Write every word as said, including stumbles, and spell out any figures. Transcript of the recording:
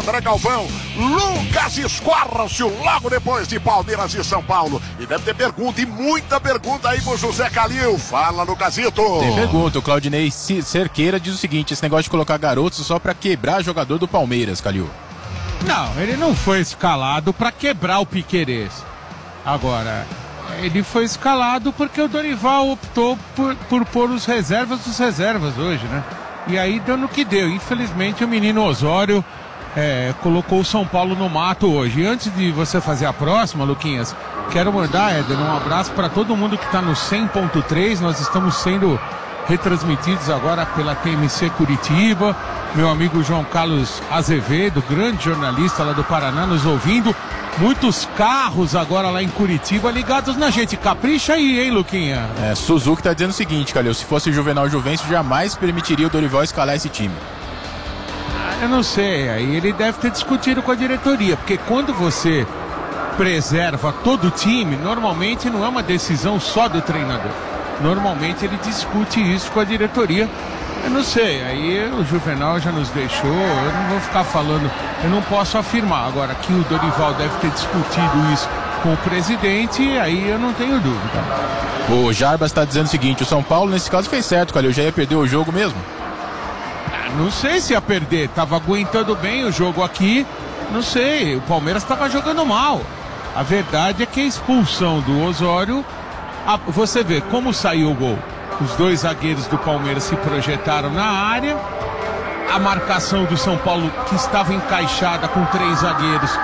André Galvão, Lucas Escorcio, logo depois de Palmeiras e São Paulo. E deve ter pergunta, e muita pergunta aí pro José Calil. Fala, Lucasito. Tem pergunta, o Claudinei Cerqueira diz o seguinte: esse negócio de colocar garotos só pra quebrar jogador do Palmeiras, Calil. Não, ele não foi escalado pra quebrar o Piquerez. Agora, ele foi escalado porque o Dorival optou por, por pôr os reservas dos reservas hoje, né? E aí deu no que deu. Infelizmente o menino Osório é, colocou o São Paulo no mato hoje. E antes de você fazer a próxima, Luquinhas, quero mandar, Éder, um abraço para todo mundo que está no cem ponto três. Nós estamos sendo retransmitidos agora pela T M C Curitiba. Meu amigo João Carlos Azevedo, grande jornalista lá do Paraná, nos ouvindo. Muitos carros agora lá em Curitiba ligados na gente. Capricha aí, hein, Luquinha? É, Suzuki tá dizendo o seguinte, Calil: se fosse o Juvenal Juvencio, jamais permitiria o Dorival escalar esse time. Eu não sei, aí ele deve ter discutido com a diretoria, porque quando você preserva todo o time, normalmente não é uma decisão só do treinador. Normalmente ele discute isso com a diretoria. Eu não sei, aí o Juvenal já nos deixou, eu não vou ficar falando, eu não posso afirmar. Agora que o Dorival deve ter discutido isso com o presidente, aí eu não tenho dúvida. O Jarbas está dizendo o seguinte: o São Paulo nesse caso fez certo, Calil, já ia perder o jogo mesmo. Ah, não sei se ia perder, tava aguentando bem o jogo aqui, não sei, o Palmeiras estava jogando mal. A verdade é que a expulsão do Osório, a, você vê como saiu o gol. Os dois zagueiros do Palmeiras se projetaram na área. A marcação do São Paulo, que estava encaixada com três zagueiros,